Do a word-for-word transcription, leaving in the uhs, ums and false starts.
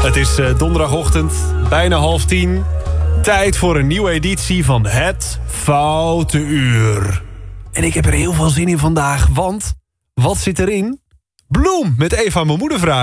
Het is uh, donderdagochtend, bijna half tien. Tijd voor een nieuwe editie van Het Foute Uur. En ik heb er heel veel zin in vandaag, want wat zit erin? Bloem met Eva, mijn moeder vraagt.